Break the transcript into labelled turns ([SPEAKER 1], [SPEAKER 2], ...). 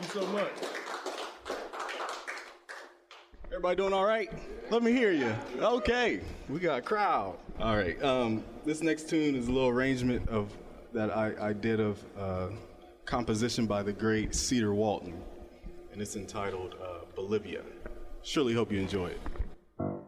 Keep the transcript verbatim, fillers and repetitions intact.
[SPEAKER 1] so much. Everybody doing all right? Let me hear you. Okay, we got a crowd. All right, um, this next tune is a little arrangement of that I, I did of uh, composition by the great Cedar Walton, and it's entitled uh, Bolivia. Surely hope you enjoy it.